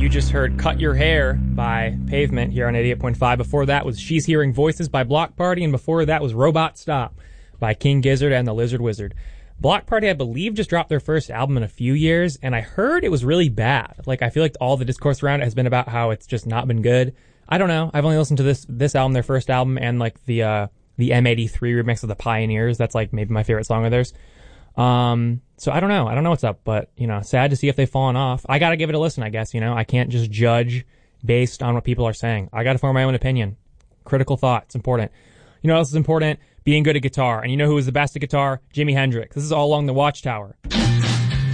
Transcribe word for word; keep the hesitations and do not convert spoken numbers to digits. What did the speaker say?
You just heard Cut Your Hair by Pavement here on eighty-eight point five. Before that was She's Hearing Voices by Block Party, and before that was Robot Stop by King Gizzard and the Lizard Wizard. Block Party, I believe, just dropped their first album in a few years, and I heard it was really bad. Like, I feel like all the discourse around it has been about how it's just not been good. I don't know. I've only listened to this this album, their first album, and like the uh, the M eighty-three remix of The Pioneers. That's like maybe my favorite song of theirs. Um, so I don't know. I don't know what's up, but, you know, sad to see if they've fallen off. I gotta give it a listen, I guess, you know. I can't just judge based on what people are saying. I gotta form my own opinion. Critical thought. It's important. You know what else is important? Being good at guitar. And you know who was the best at guitar? Jimi Hendrix. This is All Along the Watchtower.